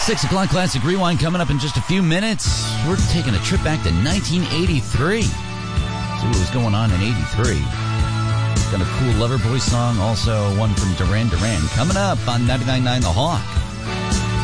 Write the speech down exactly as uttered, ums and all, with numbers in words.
Six o'clock Classic Rewind coming up in just a few minutes. We're taking a trip back to nineteen eighty-three. See what was going on in eighty-three. Got a cool Loverboy song, also one from Duran Duran. Coming up on ninety-nine point nine The Hawk.